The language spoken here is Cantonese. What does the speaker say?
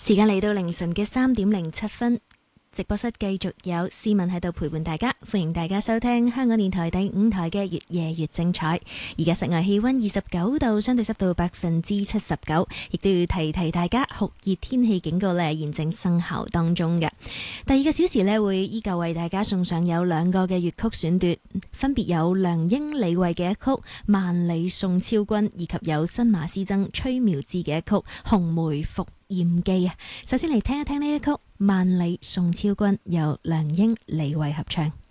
時間嚟到凌晨嘅3:07，直播室繼續有詩文喺度陪伴大家，歡迎大家收聽香港電台第5台嘅越夜越精彩。而家室外氣溫29度，相對濕度79%，亦都要提大家酷熱天氣警告呢現正生效當中嘅。第2個小時呢會依舊為大家送上有2個嘅粵曲選奪，分別有梁英李慧嘅一曲《萬里送超君》，以及有新馬師曾崔妙芝嘅一曲《紅梅伏艷姬》啊。首先嚟聽一聽呢一曲《萬里送超君》，由梁英李慧合唱。